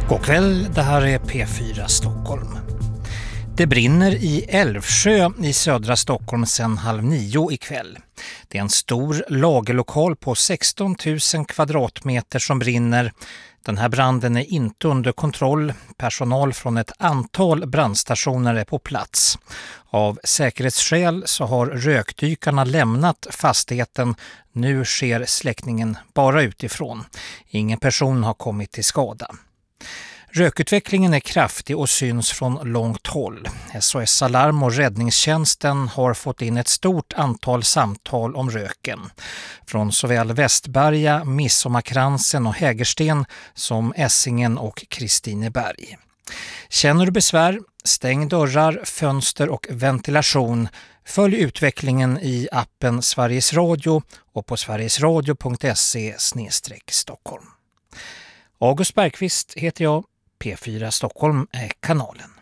God kväll, det här är P4 Stockholm. Det brinner i Älvsjö i södra Stockholm sedan 8:30 ikväll. Det är en stor lagerlokal på 16 000 kvadratmeter som brinner. Den här branden är inte under kontroll. Personal från ett antal brandstationer är på plats. Av säkerhetsskäl så har rökdykarna lämnat fastigheten. Nu sker släckningen bara utifrån. Ingen person har kommit till skada. Rökutvecklingen är kraftig och syns från långt håll. SOS Alarm och räddningstjänsten har fått in ett stort antal samtal om röken. Från såväl Västberga, Midsommarkransen och Hägersten som Essingen och Kristineberg. Känner du besvär? Stäng dörrar, fönster och ventilation. Följ utvecklingen i appen Sveriges Radio och på sverigesradio.se/Stockholm. August Bergqvist heter jag. P4 Stockholm är kanalen.